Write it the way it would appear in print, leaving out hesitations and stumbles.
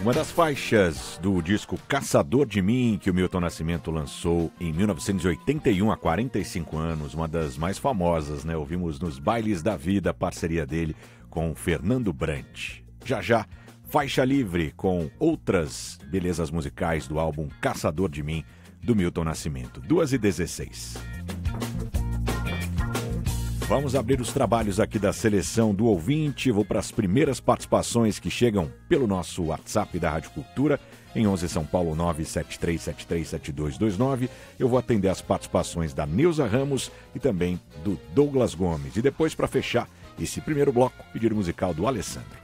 Uma das faixas do disco Caçador de Mim, que o Milton Nascimento lançou em 1981, há 45 anos, uma das mais famosas, né? Ouvimos nos Bailes da Vida, a parceria dele com Fernando Brant. Já já, faixa livre com outras belezas musicais do álbum Caçador de Mim, do Milton Nascimento. 2h16. Vamos abrir os trabalhos aqui da seleção do ouvinte. Vou para as primeiras participações que chegam pelo nosso WhatsApp da Rádio Cultura, em 11 São Paulo 973737229. Eu vou atender as participações da Neuza Ramos e também do Douglas Gomes. E depois, para fechar esse primeiro bloco, pedido musical do Alessandro.